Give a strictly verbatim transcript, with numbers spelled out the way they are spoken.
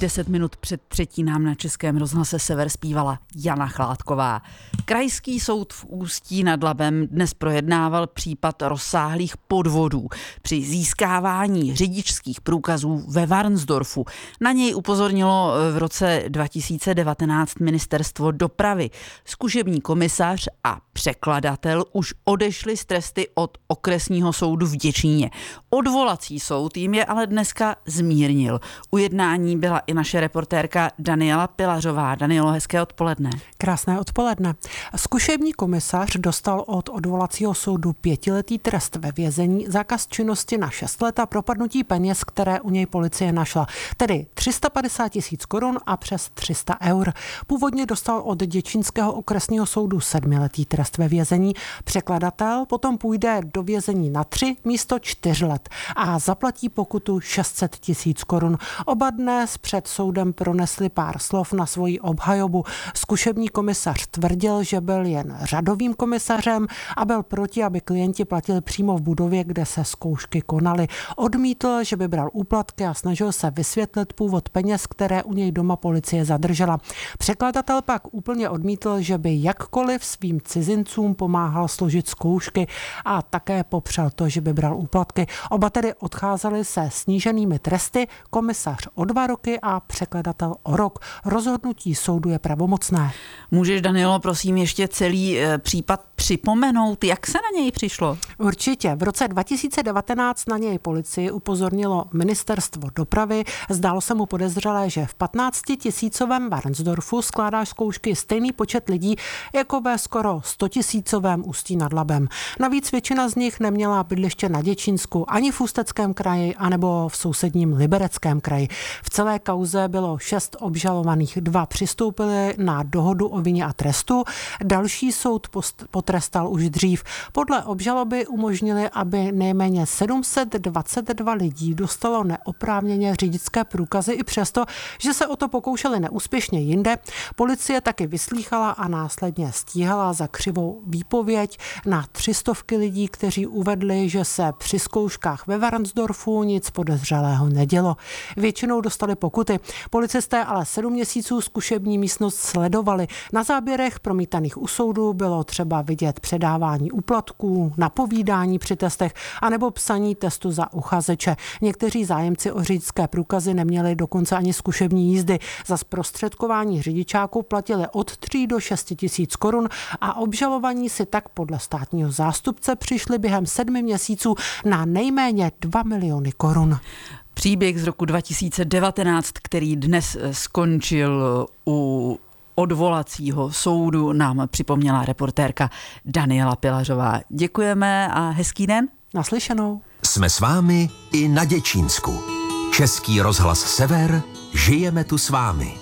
Deset minut před třetí nám na Českém rozhlase Sever zpívala Jana Chládková. Krajský soud v Ústí nad Labem dnes projednával případ rozsáhlých podvodů při získávání řidičských průkazů ve Varnsdorfu. Na něj upozornilo v roce dva tisíce devatenáct Ministerstvo dopravy. Zkušební komisař a překladatel už odešli z tresty od okresního soudu v Děčíně. Odvolací soud jim je ale dneska zmírnil. U jednání byla i naše reportérka Daniela Pilařová. Danielo, hezké odpoledne. Krásné odpoledne. Zkušební komisař dostal od odvolacího soudu pětiletý trest ve vězení, zákaz činnosti na šest let a propadnutí peněz, které u něj policie našla. Tedy tři sta padesát tisíc korun a přes tři sta eur. Původně dostal od Děčínského okresního soudu sedmiletý trest ve vězení. Překladatel potom půjde do vězení na tři místo čtyř let a zaplatí pokutu šest set tisíc korun. Oba dnes před soudem pronesli pár slov na svoji obhajobu. Zkušební komisař tvrdil, že byl jen řadovým komisařem a byl proti, aby klienti platili přímo v budově, kde se zkoušky konaly. Odmítl, že by bral úplatky a snažil se vysvětlit původ peněz, které u něj doma policie zadržela. Překladatel pak úplně odmítl, že by jakkoliv svým cizincům pomáhal složit zkoušky a také popřel to, že by bral úplatky. Oba tedy odcházeli se sníženými tresty, komisař o dva roky a překladatel o rok. Rozhodnutí soudu je pravomocné. Můžeš, Danielo, prosím, ještě celý e, případ připomenout, jak se na něj přišlo? Určitě. V roce dva tisíce devatenáct na něj policii upozornilo Ministerstvo dopravy. Zdálo se mu podezřelé, že v patnáctitisícovém Varnsdorfu skládá zkoušky stejný počet lidí jako ve skoro stotisícovém Ústí nad Labem. Navíc většina z nich neměla bydliště na Děčínsku ani v Ústeckém kraji, anebo v sousedním Libereckém kraji. V celé kauze bylo šest obžalovaných, dva přistoupili na dohodu o vině a trestu, další soud post- potrestal už dřív. Podle obžaloby umožnili, aby nejméně sedm set dvacet dva lidí dostalo neoprávněně řidičské průkazy i přesto, že se o to pokoušeli neúspěšně jinde. Policie taky vyslýchala a následně stíhala za křivou výpověď na tři stovky lidí, kteří uvedli, že se při zkouškách ve Varnsdorfu nic podezřelého nedělo. Většinou dostali pokuty. Policisté ale sedm měsíců zkušební místnost sledovali. Na záběrech promítaných u soudu bylo třeba vidět předávání úplatků, napovídání při testech anebo psaní testu za uchazeče. Někteří zájemci o řidičské průkazy neměli dokonce ani zkušební jízdy. Za zprostředkování řidičáků platili od tří do šesti tisíc korun a obžalovaní si tak podle státního zástupce přišli během sedmi měsíců na nejméně dva miliony korun. Příběh z roku dva tisíce devatenáct, který dnes skončil u odvolacího soudu, nám připomněla reportérka Daniela Pilařová. Děkujeme a hezký den. Naslyšenou. Jsme s vámi i na Děčínsku. Český rozhlas Sever, žijeme tu s vámi.